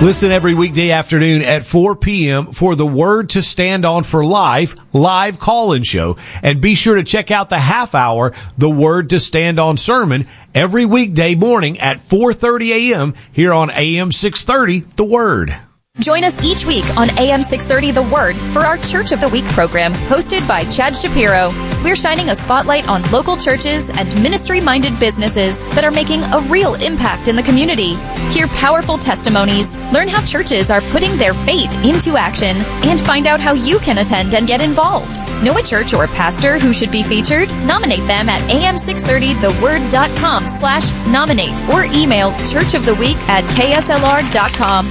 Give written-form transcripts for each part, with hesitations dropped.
Listen every weekday afternoon at 4 p.m. for the Word to Stand On for Live call-in show. And be sure to check out the half hour, The Word to Stand On sermon, every weekday morning at 4:30 a.m. here on AM 630, The Word. Join us each week on AM 630 The Word for our Church of the Week program, hosted by Chad Shapiro. We're shining a spotlight on local churches and ministry-minded businesses that are making a real impact in the community. Hear powerful testimonies, learn how churches are putting their faith into action, and find out how you can attend and get involved. Know a church or pastor who should be featured? Nominate them at am630theword.com/nominate or email churchoftheweek@kslr.com.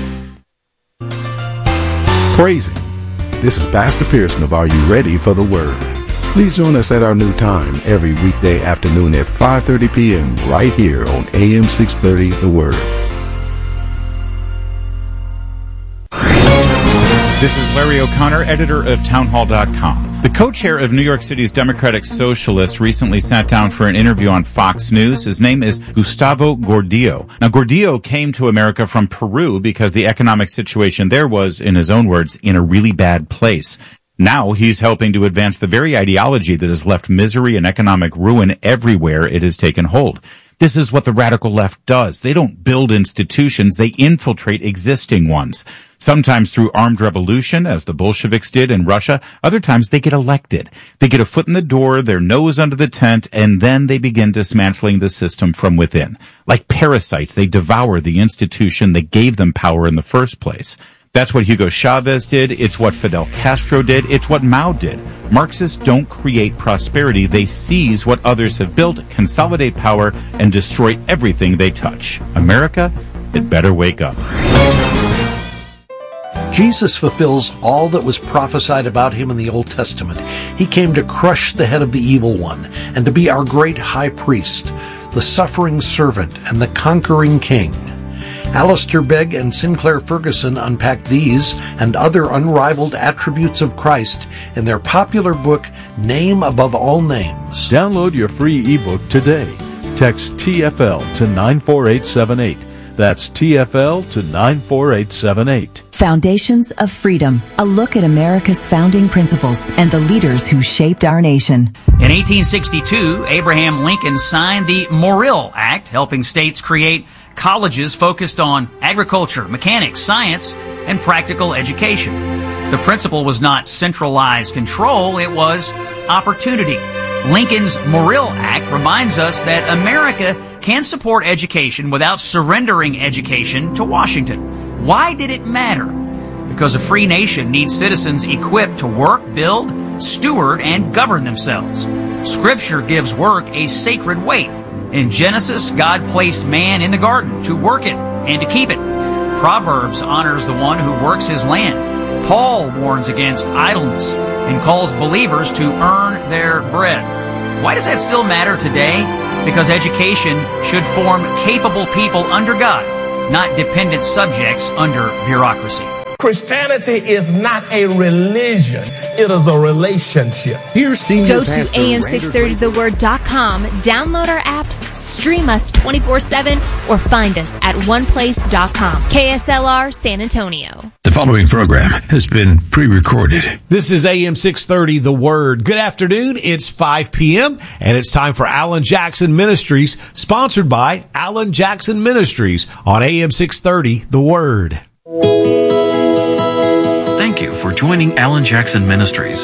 Praise Him. This is Pastor Pearson of Are You Ready for the Word? Please join us at our new time every weekday afternoon at 5:30 p.m. right here on AM 630 The Word. This is Larry O'Connor, editor of townhall.com. The co-chair of New York City's Democratic Socialists recently sat down for an interview on Fox News. His name is Gustavo Gordillo. Now, Gordillo came to America from Peru because the economic situation there was, in his own words, in a really bad place. Now he's helping to advance the very ideology that has left misery and economic ruin everywhere it has taken hold. This is what the radical left does. They don't build institutions, they infiltrate existing ones. Sometimes through armed revolution, as the Bolsheviks did in Russia. Other times they get elected. They get a foot in the door, their nose under the tent, and then they begin dismantling the system from within. Like parasites, they devour the institution that gave them power in the first place. That's what Hugo Chavez did. It's what Fidel Castro did. It's what Mao did. Marxists don't create prosperity. They seize what others have built, consolidate power, and destroy everything they touch. America, it better wake up. Jesus fulfills all that was prophesied about him in the Old Testament. He came to crush the head of the evil one and to be our great high priest, the suffering servant and the conquering king. Alistair Begg and Sinclair Ferguson unpack these and other unrivaled attributes of Christ in their popular book, Name Above All Names. Download your free ebook today. Text TFL to 94878. That's TFL to 94878. Foundations of Freedom, a look at America's founding principles and the leaders who shaped our nation. In 1862, Abraham Lincoln signed the Morrill Act, helping states create colleges focused on agriculture, mechanics, science, and practical education. The principle was not centralized control, it was opportunity. Lincoln's Morrill Act reminds us that America can support education without surrendering education to Washington. Why did it matter? Because a free nation needs citizens equipped to work, build, steward, and govern themselves. Scripture gives work a sacred weight. In Genesis, God placed man in the garden to work it and to keep it. Proverbs honors the one who works his land. Paul warns against idleness and calls believers to earn their bread. Why does that still matter today? Because education should form capable people under God, not dependent subjects under bureaucracy. Christianity is not a religion. It is a relationship. Go to am630theword.com, download our apps, stream us 24/7, or find us at oneplace.com. KSLR San Antonio. The following program has been pre-recorded. This is AM 630, The Word. Good afternoon. It's 5 p.m., and it's time for Alan Jackson Ministries, sponsored by Alan Jackson Ministries on AM 630, The Word. Thank you for joining Alan Jackson Ministries.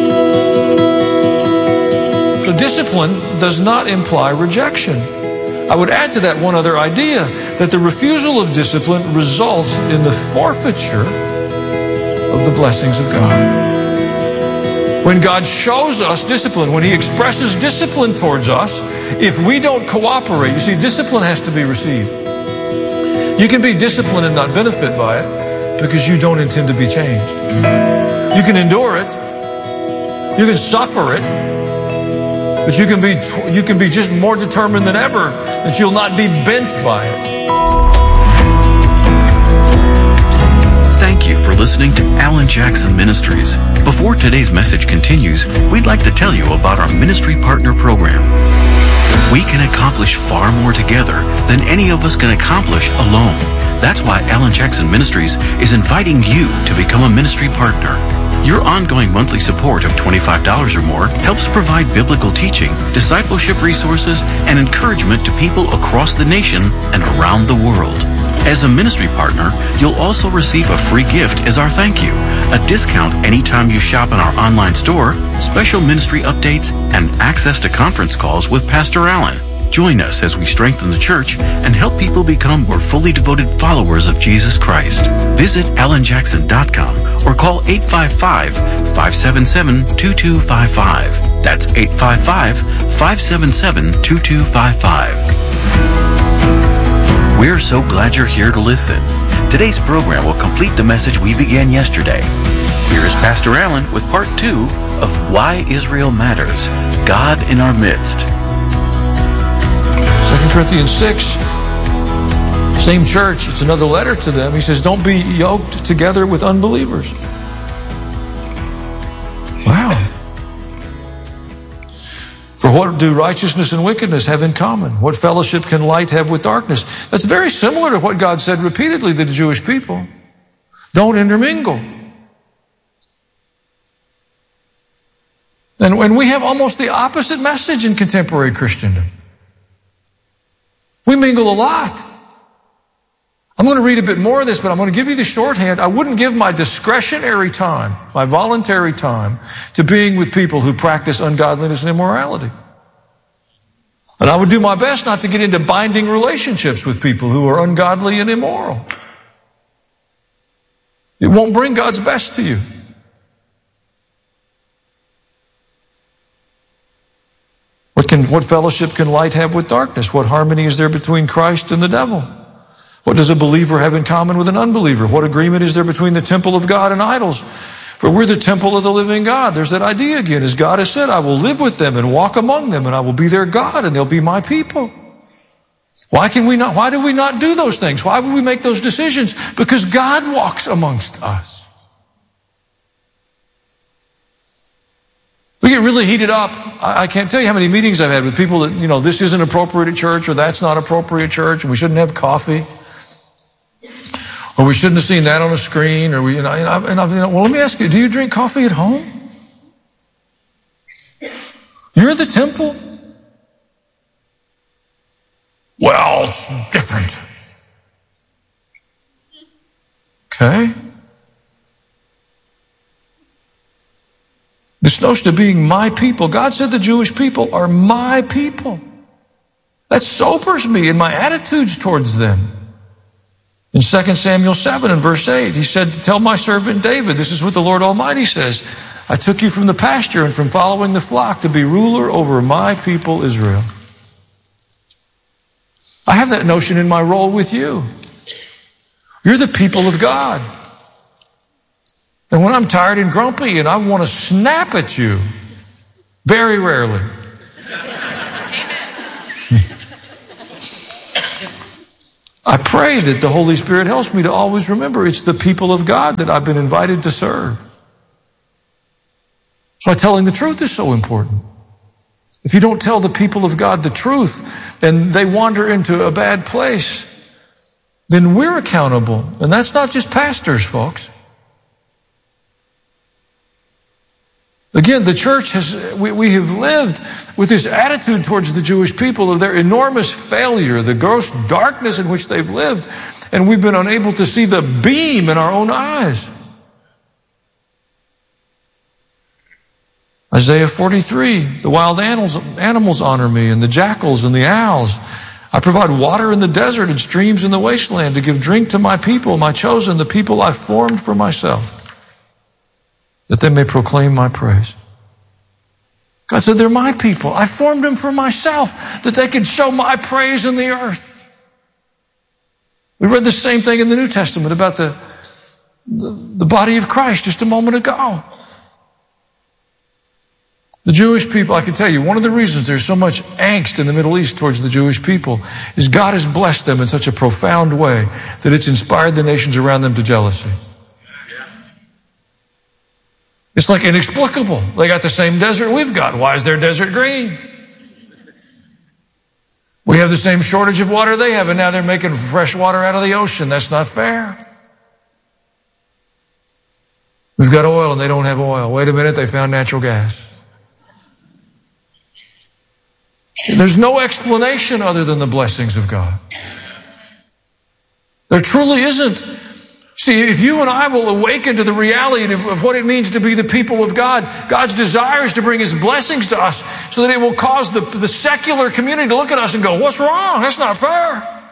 So discipline does not imply rejection. I would add to that one other idea, that the refusal of discipline results in the forfeiture of the blessings of God. When God shows us discipline, when He expresses discipline towards us, if we don't cooperate, you see, discipline has to be received. You can be disciplined and not benefit by it, because you don't intend to be changed. You can endure it. You can suffer it. But you can be just more determined than ever that you'll not be bent by it. Thank you for listening to Alan Jackson Ministries. Before today's message continues, we'd like to tell you about our Ministry Partner Program. We can accomplish far more together than any of us can accomplish alone. That's why Alan Jackson Ministries is inviting you to become a ministry partner. Your ongoing monthly support of $25 or more helps provide biblical teaching, discipleship resources, and encouragement to people across the nation and around the world. As a ministry partner, you'll also receive a free gift as our thank you, a discount anytime you shop in our online store, special ministry updates, and access to conference calls with Pastor Alan. Join us as we strengthen the church and help people become more fully devoted followers of Jesus Christ. Visit alanjackson.com or call 855-577-2255. That's 855-577-2255. We're so glad you're here to listen. Today's program will complete the message we began yesterday. Here is Pastor Alan with part 2 of Why Israel Matters, God in Our Midst. 2 Corinthians 6, same church, it's another letter to them. He says, don't be yoked together with unbelievers. Wow. For what do righteousness and wickedness have in common? What fellowship can light have with darkness? That's very similar to what God said repeatedly to the Jewish people. Don't intermingle. And we have almost the opposite message in contemporary Christendom. We mingle a lot. I'm going to read a bit more of this, but I'm going to give you the shorthand. I wouldn't give my discretionary time, my voluntary time, to being with people who practice ungodliness and immorality. And I would do my best not to get into binding relationships with people who are ungodly and immoral. It won't bring God's best to you. What fellowship can light have with darkness? What harmony is there between Christ and the devil? What does a believer have in common with an unbeliever? What agreement is there between the temple of God and idols? For we're the temple of the living God. There's that idea again. As God has said, I will live with them and walk among them, and I will be their God, and they'll be my people. Why do we not do those things? Why would we make those decisions? Because God walks amongst us. We get really heated up. I can't tell you how many meetings I've had with people that, this isn't appropriate at church, or that's not appropriate at church, and we shouldn't have coffee, or we shouldn't have seen that on a screen, or well, let me ask you, do you drink coffee at home? You're the temple. Well, it's different. Okay. This notion of being my people. God said the Jewish people are my people. That sobers me in my attitudes towards them. In 2 Samuel 7 and verse 8, he said, tell my servant David, this is what the Lord Almighty says, I took you from the pasture and from following the flock to be ruler over my people Israel. I have that notion in my role with you. You're the people of God. And when I'm tired and grumpy and I want to snap at you, very rarely, I pray that the Holy Spirit helps me to always remember it's the people of God that I've been invited to serve. That's why telling the truth is so important. If you don't tell the people of God the truth and they wander into a bad place, then we're accountable. And that's not just pastors, folks. Again, the church we have lived with this attitude towards the Jewish people of their enormous failure, the gross darkness in which they've lived, and we've been unable to see the beam in our own eyes. Isaiah 43, the wild animals honor me, and the jackals and the owls. I provide water in the desert and streams in the wasteland to give drink to my people, my chosen, the people I formed for myself, that they may proclaim my praise. God said, they're my people. I formed them for myself, that they could show my praise in the earth. We read the same thing in the New Testament about the body of Christ just a moment ago. The Jewish people, I can tell you, one of the reasons there's so much angst in the Middle East towards the Jewish people is God has blessed them in such a profound way that it's inspired the nations around them to jealousy. It's like inexplicable. They got the same desert we've got. Why is their desert green? We have the same shortage of water they have, and now they're making fresh water out of the ocean. That's not fair. We've got oil and they don't have oil. Wait a minute, they found natural gas. There's no explanation other than the blessings of God. There truly isn't. See, if you and I will awaken to the reality of what it means to be the people of God, God's desire is to bring His blessings to us so that it will cause the secular community to look at us and go, what's wrong? That's not fair.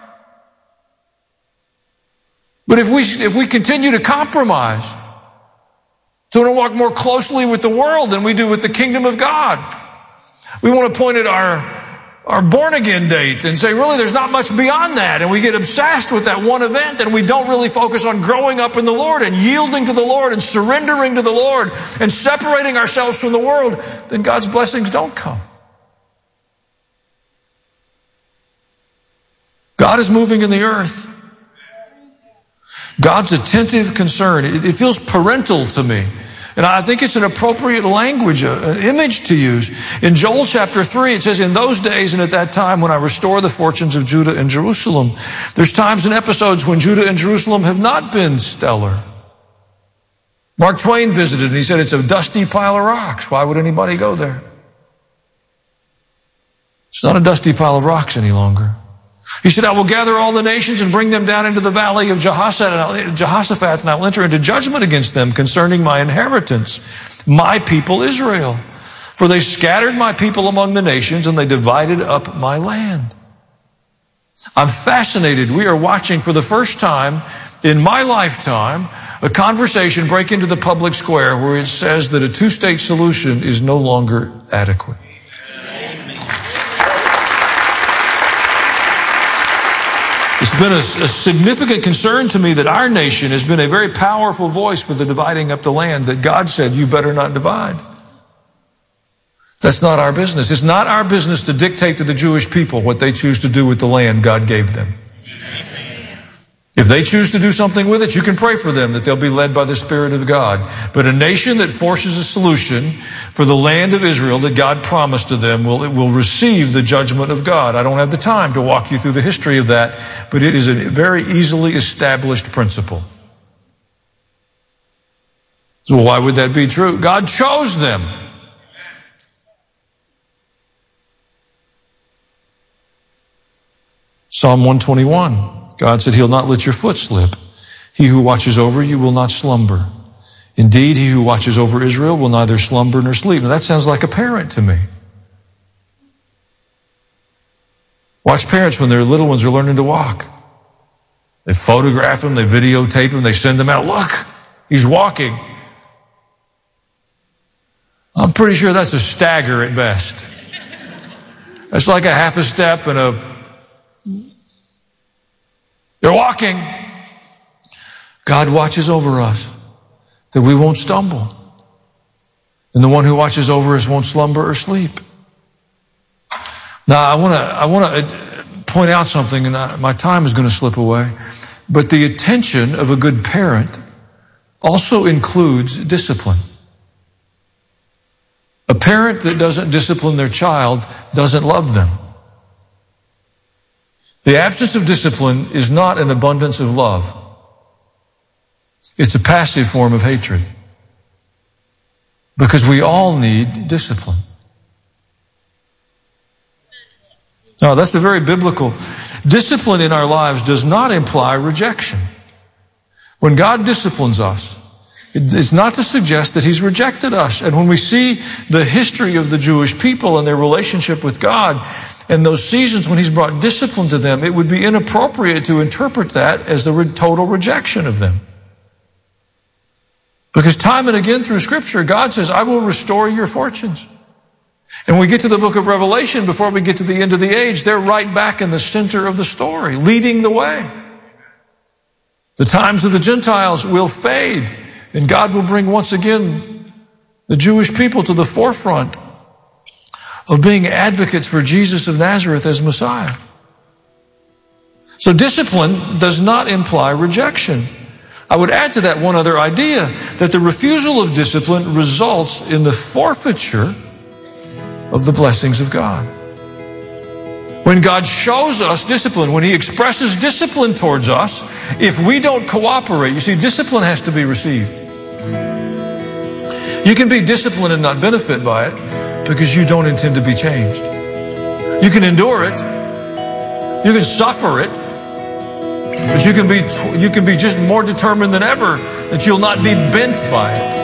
But if we continue to compromise, to want to walk more closely with the world than we do with the kingdom of God, we want to point at our born-again date and say, really, there's not much beyond that. And we get obsessed with that one event and we don't really focus on growing up in the Lord and yielding to the Lord and surrendering to the Lord and separating ourselves from the world, then God's blessings don't come. God is moving in the earth. God's attentive concern. It feels parental to me. And I think it's an appropriate language, an image to use. In Joel chapter 3, it says, in those days and at that time when I restore the fortunes of Judah and Jerusalem. There's times and episodes when Judah and Jerusalem have not been stellar. Mark Twain visited and he said, it's a dusty pile of rocks. Why would anybody go there? It's not a dusty pile of rocks any longer. He said, I will gather all the nations and bring them down into the valley of Jehoshaphat, and I will enter into judgment against them concerning my inheritance, my people Israel. For they scattered my people among the nations, and they divided up my land. I'm fascinated. We are watching for the first time in my lifetime a conversation break into the public square where it says that a two-state solution is no longer adequate. It's been a significant concern to me that our nation has been a very powerful voice for the dividing up the land that God said, you better not divide. That's not our business. It's not our business to dictate to the Jewish people what they choose to do with the land God gave them. If they choose to do something with it, you can pray for them that they'll be led by the Spirit of God. But a nation that forces a solution for the land of Israel that God promised to them will receive the judgment of God. I don't have the time to walk you through the history of that, but it is a very easily established principle. So why would that be true? God chose them. Psalm 121. God said, He'll not let your foot slip. He who watches over you will not slumber. Indeed, he who watches over Israel will neither slumber nor sleep. Now that sounds like a parent to me. Watch parents when their little ones are learning to walk. They photograph them, they videotape them, they send them out. Look, he's walking. I'm pretty sure that's a stagger at best. That's like a half a step and they're walking. God watches over us that we won't stumble. And the one who watches over us won't slumber or sleep. Now, I want to point out something, and my time is going to slip away. But the attention of a good parent also includes discipline. A parent that doesn't discipline their child doesn't love them. The absence of discipline is not an abundance of love. It's a passive form of hatred. Because we all need discipline. Now, that's a very biblical. Discipline in our lives does not imply rejection. When God disciplines us, it's not to suggest that He's rejected us. And when we see the history of the Jewish people and their relationship with God, and those seasons when He's brought discipline to them, it would be inappropriate to interpret that as the total rejection of them. Because time and again through Scripture, God says, I will restore your fortunes. And when we get to the book of Revelation, before we get to the end of the age, they're right back in the center of the story, leading the way. The times of the Gentiles will fade, and God will bring once again the Jewish people to the forefront of being advocates for Jesus of Nazareth as Messiah. So discipline does not imply rejection. I would add to that one other idea, that the refusal of discipline results in the forfeiture of the blessings of God. When God shows us discipline, when He expresses discipline towards us, if we don't cooperate, you see, discipline has to be received. You can be disciplined and not benefit by it because you don't intend to be changed. You can endure it. You can suffer it. But you can be just more determined than ever that you'll not be bent by it.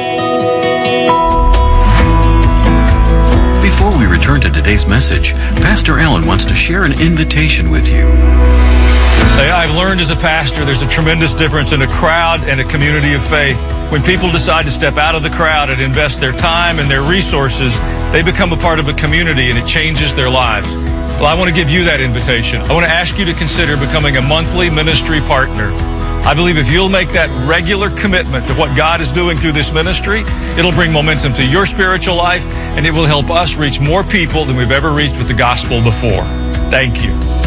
Before we return to today's message, Pastor Allen wants to share an invitation with you. I've learned as a pastor there's a tremendous difference in a crowd and a community of faith. When people decide to step out of the crowd and invest their time and their resources, they become a part of a community and it changes their lives. Well, I want to give you that invitation. I want to ask you to consider becoming a monthly ministry partner. I believe if you'll make that regular commitment to what God is doing through this ministry, it'll bring momentum to your spiritual life, and it will help us reach more people than we've ever reached with the gospel before. Thank you.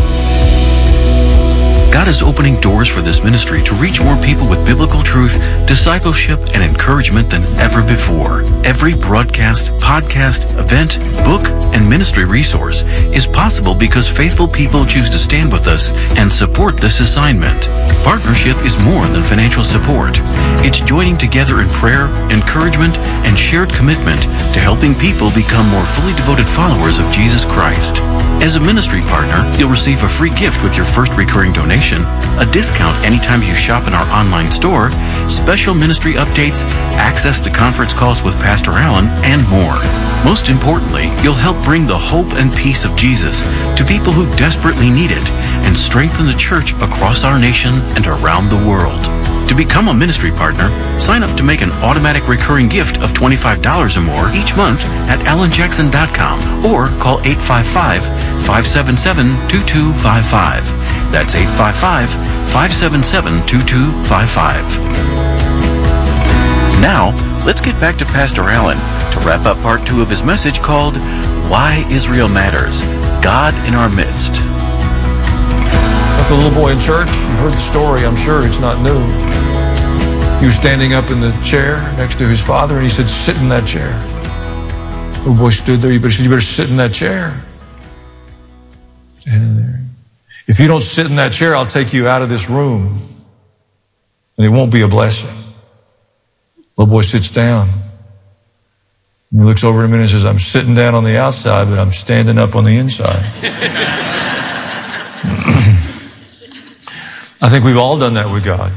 God is opening doors for this ministry to reach more people with biblical truth, discipleship, and encouragement than ever before. Every broadcast, podcast, event, book, and ministry resource is possible because faithful people choose to stand with us and support this assignment. Partnership is more than financial support. It's joining together in prayer, encouragement, and shared commitment to helping people become more fully devoted followers of Jesus Christ. As a ministry partner, you'll receive a free gift with your first recurring donation, a discount anytime you shop in our online store, special ministry updates, access to conference calls with Pastor Allen, and more. Most importantly, you'll help bring the hope and peace of Jesus to people who desperately need it and strengthen the church across our nation and around the world. To become a ministry partner, sign up to make an automatic recurring gift of $25 or more each month at allenjackson.com or call 855-577-2255. That's 855-577-2255. Now, let's get back to Pastor Allen to wrap up part 2 of his message called Why Israel Matters, God in Our Midst. Like the little boy in church, you've heard the story, I'm sure it's not new. He was standing up in the chair next to his father, and he said, sit in that chair. The little boy stood there, he said, you better sit in that chair. Standing there. If you don't sit in that chair, I'll take you out of this room, and it won't be a blessing. The little boy sits down. He looks over at him and says, I'm sitting down on the outside, but I'm standing up on the inside. I think we've all done that with God.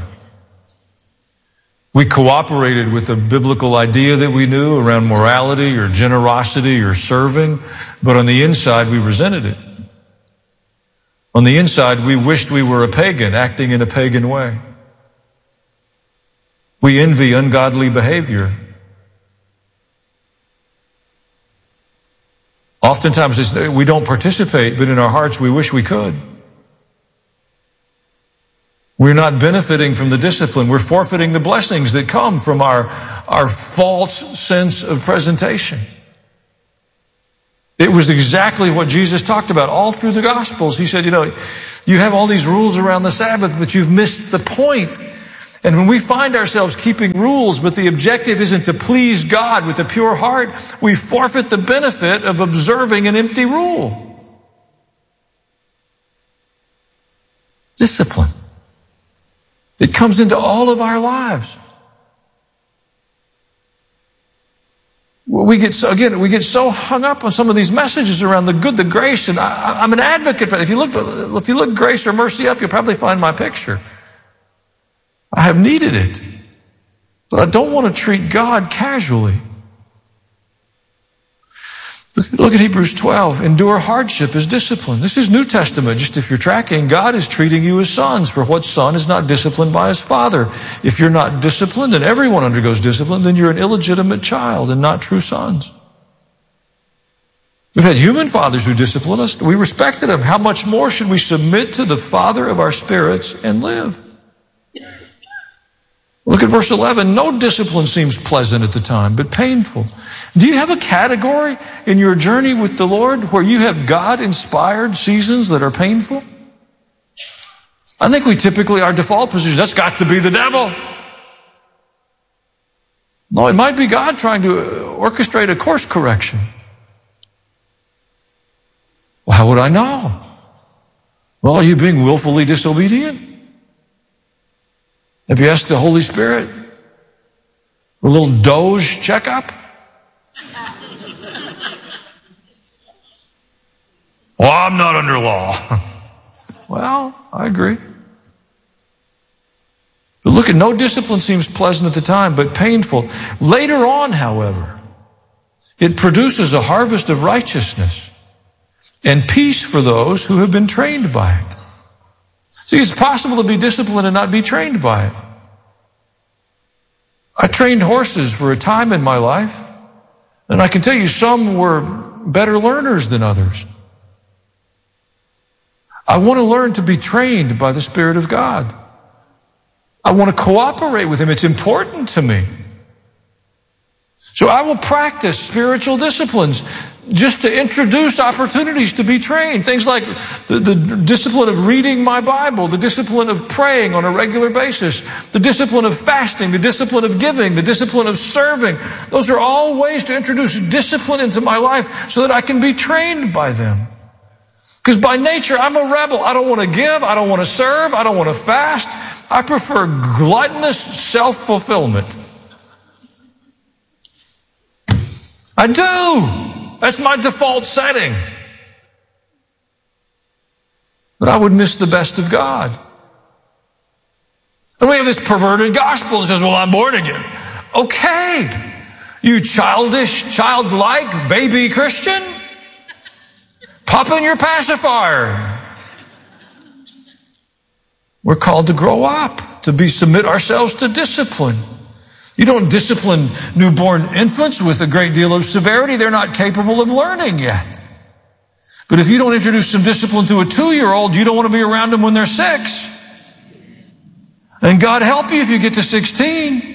We cooperated with a biblical idea that we knew around morality or generosity or serving, but on the inside we resented it. On the inside we wished we were a pagan, acting in a pagan way. We envy ungodly behavior. Oftentimes we don't participate, but in our hearts we wish we could. We're not benefiting from the discipline. We're forfeiting the blessings that come from our false sense of presentation. It was exactly what Jesus talked about all through the Gospels. He said, you have all these rules around the Sabbath, but you've missed the point. And when we find ourselves keeping rules, but the objective isn't to please God with a pure heart, we forfeit the benefit of observing an empty rule. Discipline. It comes into all of our lives. We get so hung up on some of these messages around the good, the grace, and I'm an advocate for it. If you look grace or mercy up, you'll probably find my picture. I have needed it, but I don't want to treat God casually. Look at Hebrews 12. Endure hardship as discipline. This is New Testament. Just if you're tracking, God is treating you as sons. For what son is not disciplined by his father? If you're not disciplined, and everyone undergoes discipline, then you're an illegitimate child and not true sons. We've had human fathers who discipline us. We respected them. How much more should we submit to the Father of our spirits and live? Look at verse 11. No discipline seems pleasant at the time, but painful. Do you have a category in your journey with the Lord where you have God-inspired seasons that are painful? I think we typically, our default position, that's got to be the devil. No, it might be God trying to orchestrate a course correction. Well, how would I know? Well, are you being willfully disobedient? Have you asked the Holy Spirit for a little Doge checkup? Well, I'm not under law. Well, I agree. But look, no discipline seems pleasant at the time, but painful. Later on, however, it produces a harvest of righteousness and peace for those who have been trained by it. See, it's possible to be disciplined and not be trained by it. I trained horses for a time in my life, and I can tell you some were better learners than others. I want to learn to be trained by the Spirit of God. I want to cooperate with Him. It's important to me. So I will practice spiritual disciplines just to introduce opportunities to be trained. Things like the discipline of reading my Bible, the discipline of praying on a regular basis, the discipline of fasting, the discipline of giving, the discipline of serving. Those are all ways to introduce discipline into my life so that I can be trained by them. Because by nature, I'm a rebel. I don't want to give. I don't want to serve. I don't want to fast. I prefer gluttonous self-fulfillment. I do. That's my default setting. But I would miss the best of God. And we have this perverted gospel that says, well, I'm born again. Okay. You childish, childlike, baby Christian. Pop in your pacifier. We're called to grow up, to submit ourselves to discipline. You don't discipline newborn infants with a great deal of severity. They're not capable of learning yet. But if you don't introduce some discipline to a 2-year-old, you don't want to be around them when they're 6. And God help you if you get to 16.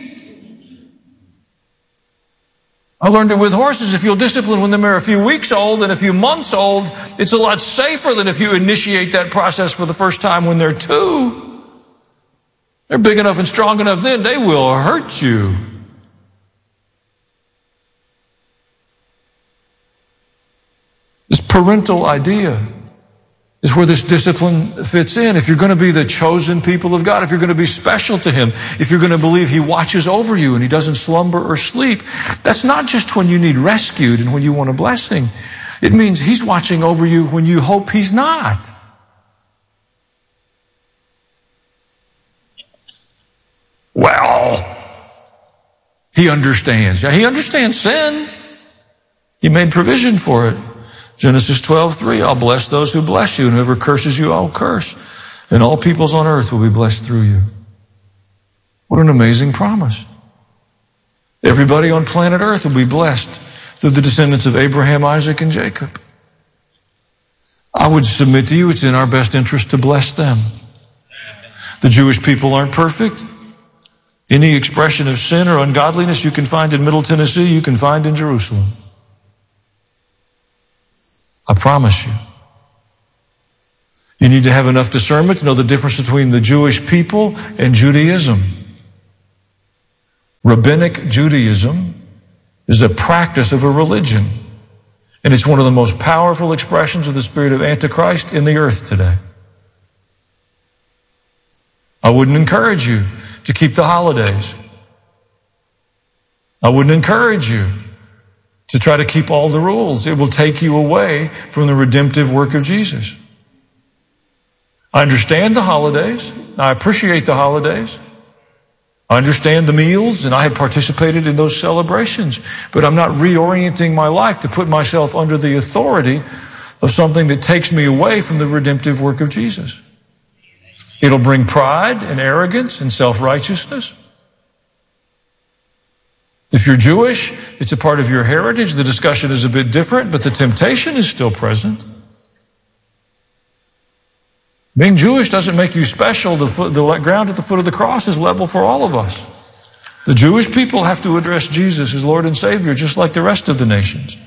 I learned it with horses. If you'll discipline when they're a few weeks old and a few months old, it's a lot safer than if you initiate that process for the first time when they're 2. They're big enough and strong enough then, they will hurt you. This parental idea is where this discipline fits in. If you're going to be the chosen people of God, if you're going to be special to Him, if you're going to believe He watches over you and He doesn't slumber or sleep, that's not just when you need rescued and when you want a blessing. It means He's watching over you when you hope He's not. Well, He understands. Yeah, He understands sin. He made provision for it. Genesis 12:3, I'll bless those who bless you, and whoever curses you, I'll curse. And all peoples on earth will be blessed through you. What an amazing promise. Everybody on planet earth will be blessed through the descendants of Abraham, Isaac, and Jacob. I would submit to you, it's in our best interest to bless them. The Jewish people aren't perfect. Any expression of sin or ungodliness you can find in Middle Tennessee, you can find in Jerusalem. I promise you. You need to have enough discernment to know the difference between the Jewish people and Judaism. Rabbinic Judaism is a practice of a religion, and it's one of the most powerful expressions of the spirit of Antichrist in the earth today. I wouldn't encourage you to keep the holidays. I wouldn't encourage you to try to keep all the rules. It will take you away from the redemptive work of Jesus. I understand the holidays. I appreciate the holidays. I understand the meals, and I have participated in those celebrations. But I'm not reorienting my life to put myself under the authority of something that takes me away from the redemptive work of Jesus. It'll bring pride and arrogance and self-righteousness. If you're Jewish, it's a part of your heritage. The discussion is a bit different, but the temptation is still present. Being Jewish doesn't make you special. The ground at the foot of the cross is level for all of us. The Jewish people have to address Jesus as Lord and Savior, just like the rest of the nations.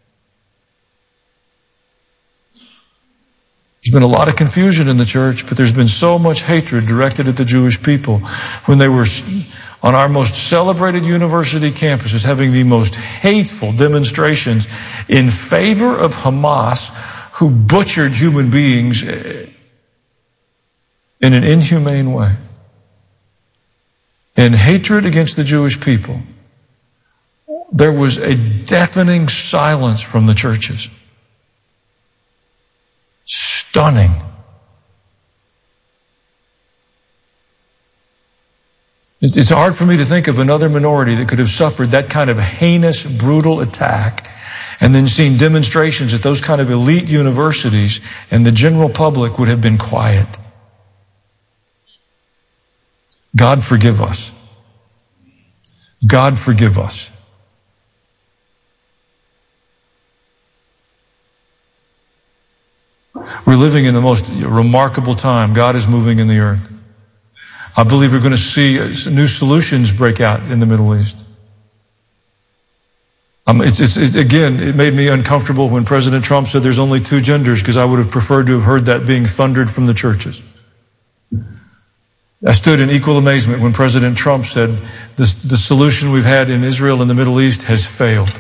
There's been a lot of confusion in the church, but there's been so much hatred directed at the Jewish people when they were on our most celebrated university campuses having the most hateful demonstrations in favor of Hamas, who butchered human beings in an inhumane way. In hatred against the Jewish people, there was a deafening silence from the churches. Stunning. It's hard for me to think of another minority that could have suffered that kind of heinous, brutal attack and then seen demonstrations at those kind of elite universities, and the general public would have been quiet. God forgive us. God forgive us. We're living in the most remarkable time. God is moving in the earth. I believe we're going to see new solutions break out in the Middle East. Again, it made me uncomfortable when President Trump said there's only two genders, because I would have preferred to have heard that being thundered from the churches. I stood in equal amazement when President Trump said the solution we've had in Israel and the Middle East has failed.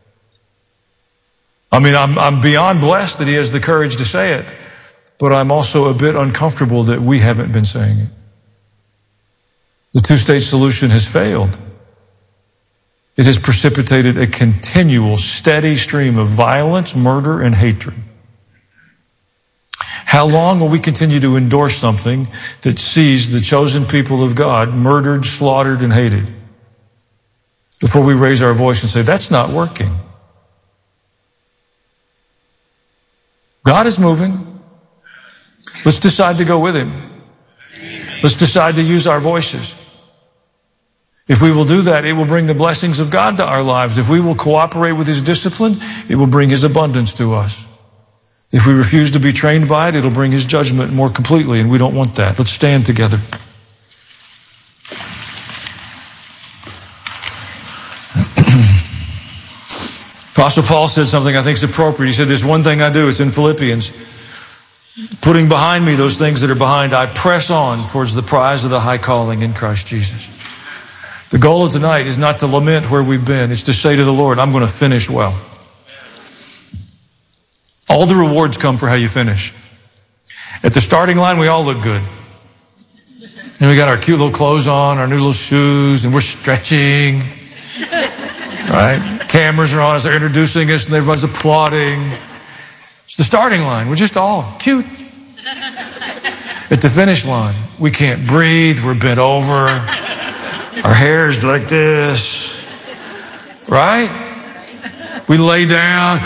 I mean, I'm beyond blessed that he has the courage to say it, but I'm also a bit uncomfortable that we haven't been saying it. The two-state solution has failed. It has precipitated a continual, steady stream of violence, murder, and hatred. How long will we continue to endorse something that sees the chosen people of God murdered, slaughtered, and hated before we raise our voice and say, that's not working? God is moving. Let's decide to go with Him. Let's decide to use our voices. If we will do that, it will bring the blessings of God to our lives. If we will cooperate with His discipline, it will bring His abundance to us. If we refuse to be trained by it, it'll bring His judgment more completely, and we don't want that. Let's stand together. Apostle Paul said something I think is appropriate. He said, there's one thing I do. It's in Philippians. Putting behind me those things that are behind, I press on towards the prize of the high calling in Christ Jesus. The goal of tonight is not to lament where we've been. It's to say to the Lord, I'm going to finish well. All the rewards come for how you finish. At the starting line, we all look good. And we got our cute little clothes on, our new little shoes, and we're stretching. Right? Cameras are on us, they're introducing us, and everybody's applauding. It's the starting line. We're just all cute. At the finish line, we can't breathe, we're bent over. Our hair's like this, right? We lay down.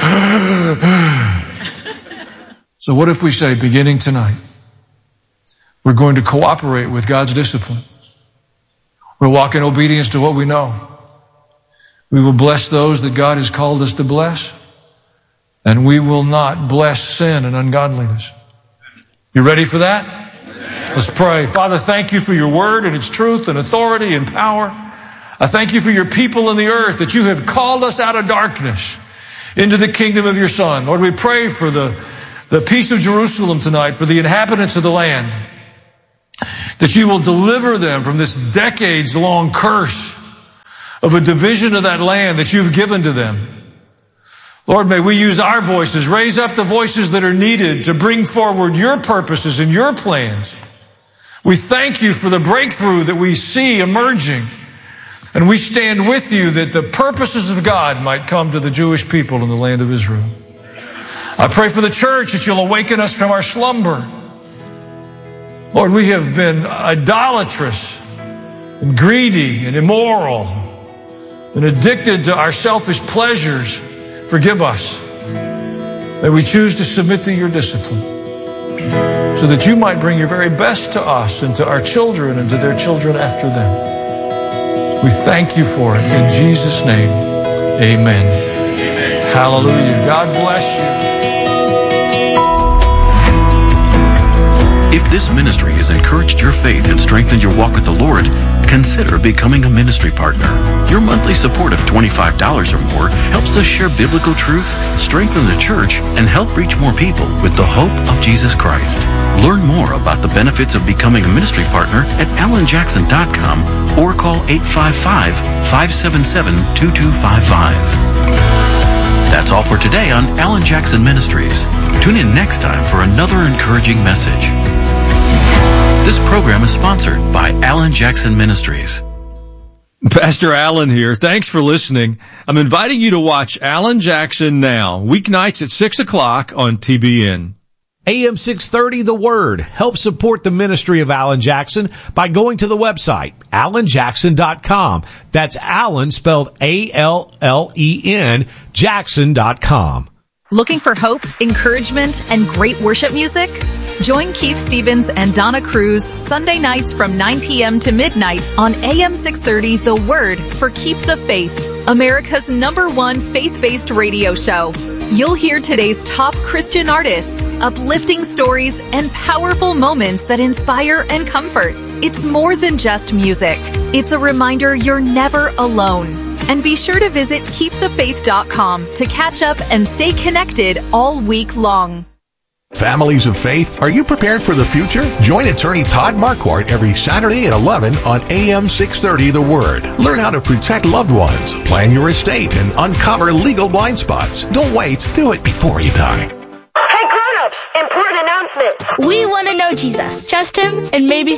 So what if we say, beginning tonight, we're going to cooperate with God's discipline. We'll walk in obedience to what we know. We will bless those that God has called us to bless, and we will not bless sin and ungodliness. You ready for that? Let's pray. Father, thank you for your word and its truth and authority and power. I thank you for your people in the earth, that you have called us out of darkness into the kingdom of your Son. Lord, we pray for the peace of Jerusalem tonight, for the inhabitants of the land, that you will deliver them from this decades-long curse of a division of that land that you've given to them. Lord, may we use our voices, raise up the voices that are needed to bring forward your purposes and your plans. We thank you for the breakthrough that we see emerging. And we stand with you that the purposes of God might come to the Jewish people in the land of Israel. I pray for the church that you'll awaken us from our slumber. Lord, we have been idolatrous and greedy and immoral and addicted to our selfish pleasures. Forgive us. May we choose to submit to your discipline, so that you might bring your very best to us and to our children and to their children after them. We thank you for it. In Jesus' name, amen. Amen. Hallelujah. God bless you. If this ministry has encouraged your faith and strengthened your walk with the Lord, consider becoming a ministry partner. Your monthly support of $25 or more helps us share biblical truth, strengthen the church, and help reach more people with the hope of Jesus Christ. Learn more about the benefits of becoming a ministry partner at alanjackson.com or call 855-577-2255. That's all for today on Alan Jackson Ministries. Tune in next time for another encouraging message. This program is sponsored by Alan Jackson Ministries. Pastor Alan here. Thanks for listening. I'm inviting you to watch Alan Jackson Now, weeknights at 6 o'clock on TBN. AM 630 The Word. Help support the ministry of Alan Jackson by going to the website, alanjackson.com. That's Alan spelled A-L-L-E-N, Jackson.com. Looking for hope, encouragement, and great worship music? Join Keith Stevens and Donna Cruz Sunday nights from 9 p.m. to midnight on AM 630 The Word for Keep the Faith, America's #1 faith-based radio show. You'll hear today's top Christian artists, uplifting stories, and powerful moments that inspire and comfort. It's more than just music. It's a reminder you're never alone. And be sure to visit keepthefaith.com to catch up and stay connected all week long. Families of faith, are you prepared for the future? Join attorney Todd Marquardt every Saturday at 11 on AM 630 The Word. Learn how to protect loved ones, plan your estate, and uncover legal blind spots. Don't wait. Do it before you die. Hey grown-ups, important announcement. We want to know Jesus, trust him, and maybe